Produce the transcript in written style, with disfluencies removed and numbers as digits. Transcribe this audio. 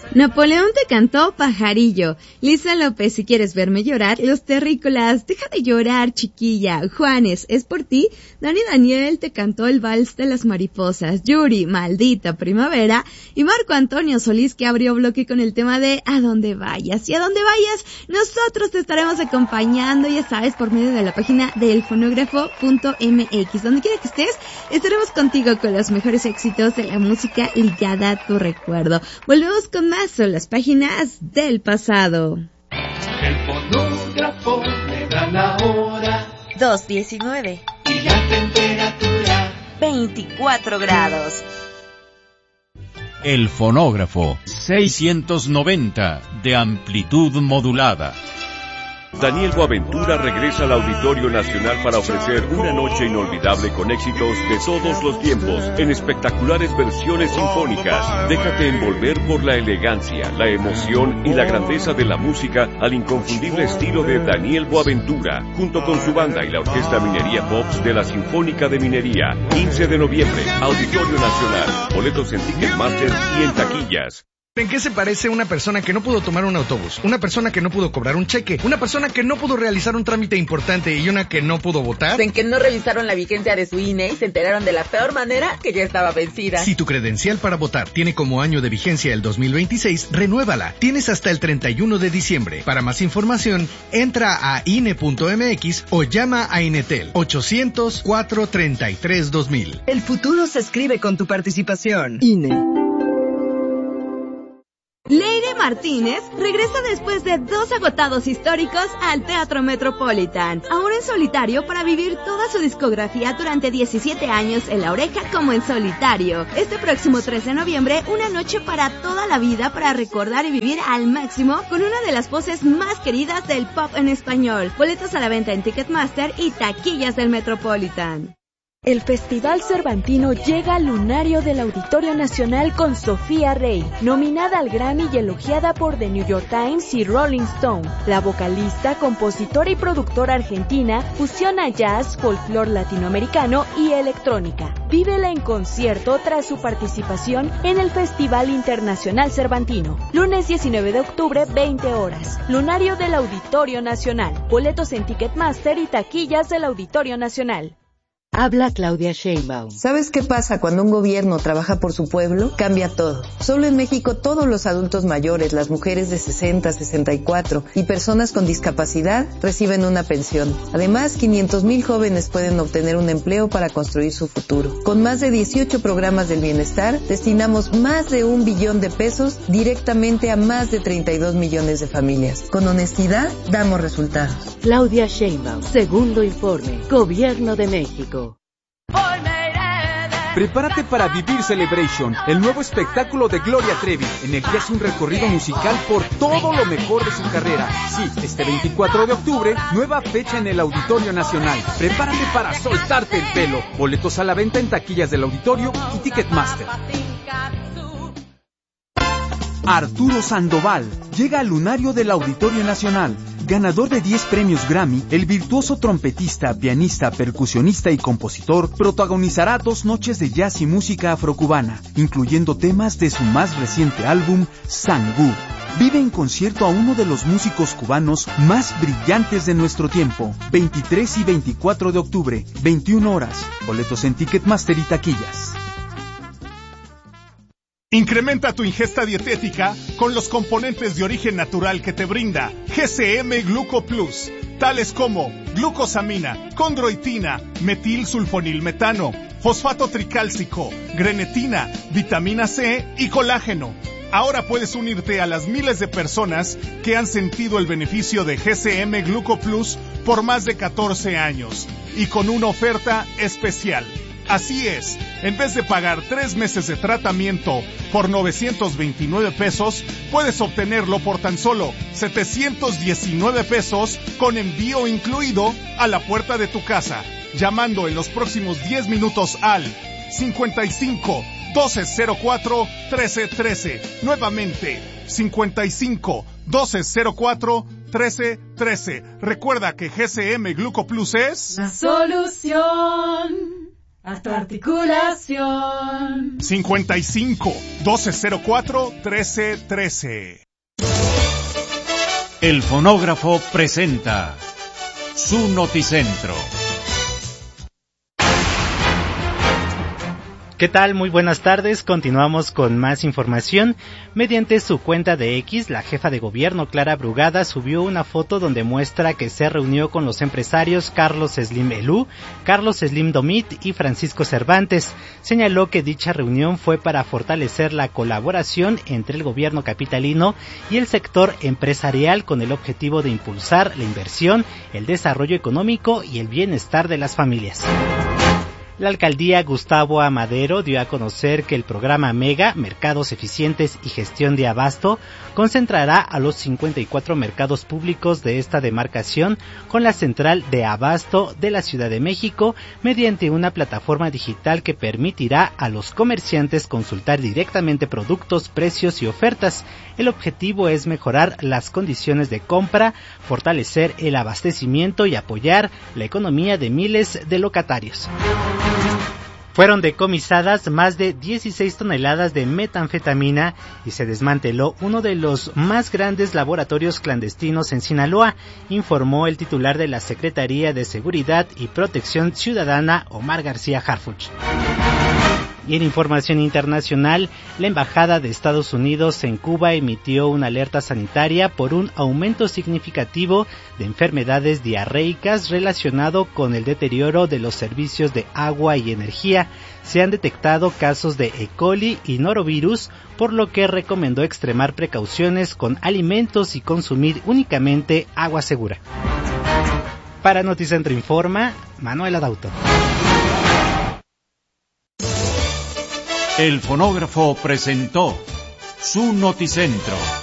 Napoleón te cantó Pajarillo. Lisa López, si quieres verme llorar. Los Terrícolas, deja de llorar, chiquilla. Juanes, es por ti. Dani Daniel te cantó el vals de las mariposas. Yuri, Maldita Primavera. Y Marco Antonio Solís, que abrió bloque con el tema de A donde vayas. Y a donde vayas, nosotros te estaremos acompañando, ya sabes, por medio de la página de elfonógrafo.mx. Donde quiera que estés, estaremos contigo con los mejores éxitos de la música ligada a tu recuerdo. Volvemos con más. Son las páginas del pasado. El fonógrafo me da la hora 2:19 y la temperatura 24 grados. El fonógrafo 690 de amplitud modulada. Daniel Boaventura regresa al Auditorio Nacional para ofrecer una noche inolvidable con éxitos de todos los tiempos, en espectaculares versiones sinfónicas. Déjate envolver por la elegancia, la emoción y la grandeza de la música al inconfundible estilo de Daniel Boaventura, junto con su banda y la Orquesta Minería Pops de la Sinfónica de Minería. 15 de noviembre, Auditorio Nacional. Boletos en Ticketmaster y en taquillas. ¿En qué se parece una persona que no pudo tomar un autobús, una persona que no pudo cobrar un cheque, una persona que no pudo realizar un trámite importante y una que no pudo votar? En que no revisaron la vigencia de su INE y se enteraron de la peor manera que ya estaba vencida. Si tu credencial para votar tiene como año de vigencia el 2026, renuévala. Tienes hasta el 31 de diciembre. Para más información, entra a INE.mx o llama a Inetel 800-433-2000. El futuro se escribe con tu participación. INE. Leire Martínez regresa después de 2 agotados históricos al Teatro Metropolitan, ahora en solitario para vivir toda su discografía durante 17 años en La Oreja como en solitario. Este próximo 3 de noviembre, una noche para toda la vida para recordar y vivir al máximo con una de las voces más queridas del pop en español. Boletos a la venta en Ticketmaster y taquillas del Metropolitan. El Festival Cervantino llega al lunario del Auditorio Nacional con Sofía Rey, nominada al Grammy y elogiada por The New York Times y Rolling Stone. La vocalista, compositora y productora argentina fusiona jazz, folclore latinoamericano y electrónica. Vívela en concierto tras su participación en el Festival Internacional Cervantino. Lunes 19 de octubre, 20 horas. Lunario del Auditorio Nacional. Boletos en Ticketmaster y taquillas del Auditorio Nacional. Habla Claudia Sheinbaum. ¿Sabes qué pasa cuando un gobierno trabaja por su pueblo? Cambia todo. Solo en México todos los adultos mayores, las mujeres de 60, 64 y personas con discapacidad reciben una pensión. Además, 500,000 jóvenes pueden obtener un empleo para construir su futuro. Con más de 18 programas del bienestar, destinamos más de 1 billón de pesos directamente a más de 32 millones de familias. Con honestidad, damos resultados. Claudia Sheinbaum, segundo informe, Gobierno de México. Prepárate para vivir Celebration, el nuevo espectáculo de Gloria Trevi, en el que hace un recorrido musical por todo lo mejor de su carrera. Sí, este 24 de octubre, nueva fecha en el Auditorio Nacional. Prepárate para soltarte el pelo. Boletos a la venta en taquillas del Auditorio y Ticketmaster. Arturo Sandoval llega al lunario del Auditorio Nacional. Ganador de 10 premios Grammy, el virtuoso trompetista, pianista, percusionista y compositor protagonizará 2 noches de jazz y música afrocubana, incluyendo temas de su más reciente álbum, Sangú. Vive en concierto a uno de los músicos cubanos más brillantes de nuestro tiempo. 23 y 24 de octubre, 21 horas. Boletos en Ticketmaster y taquillas. Incrementa tu ingesta dietética con los componentes de origen natural que te brinda GCM Gluco Plus, tales como glucosamina, condroitina, metilsulfonilmetano, fosfato tricálcico, grenetina, vitamina C y colágeno. Ahora puedes unirte a las miles de personas que han sentido el beneficio de GCM Gluco Plus por más de 14 años y con una oferta especial. Así es, en vez de pagar 3 meses de tratamiento por 929 pesos, puedes obtenerlo por tan solo 719 pesos con envío incluido a la puerta de tu casa, llamando en los próximos 10 minutos al 55 1204 1313. Nuevamente, 55 1204 1313. Recuerda que GCM Gluco Plus es la solución. A tu articulación. 55-1204-1313. El fonógrafo presenta su noticentro. ¿Qué tal? Muy buenas tardes. Continuamos con más información. Mediante su cuenta de X, la jefa de gobierno Clara Brugada subió una foto donde muestra que se reunió con los empresarios Carlos Slim Elú, Carlos Slim Domit y Francisco Cervantes. Señaló que dicha reunión fue para fortalecer la colaboración entre el gobierno capitalino y el sector empresarial con el objetivo de impulsar la inversión, el desarrollo económico y el bienestar de las familias. La alcaldía Gustavo Amadero dio a conocer que el programa MEGA, Mercados Eficientes y Gestión de Abasto, concentrará a los 54 mercados públicos de esta demarcación con la central de abasto de la Ciudad de México mediante una plataforma digital que permitirá a los comerciantes consultar directamente productos, precios y ofertas. El objetivo es mejorar las condiciones de compra, fortalecer el abastecimiento y apoyar la economía de miles de locatarios. Fueron decomisadas más de 16 toneladas de metanfetamina y se desmanteló uno de los más grandes laboratorios clandestinos en Sinaloa, informó el titular de la Secretaría de Seguridad y Protección Ciudadana, Omar García Harfuch. Y en información internacional, la Embajada de Estados Unidos en Cuba emitió una alerta sanitaria por un aumento significativo de enfermedades diarreicas relacionado con el deterioro de los servicios de agua y energía. Se han detectado casos de E. coli y norovirus, por lo que recomendó extremar precauciones con alimentos y consumir únicamente agua segura. Para Noticentro Informa, Manuel Adauto. El fonógrafo presentó su noticentro.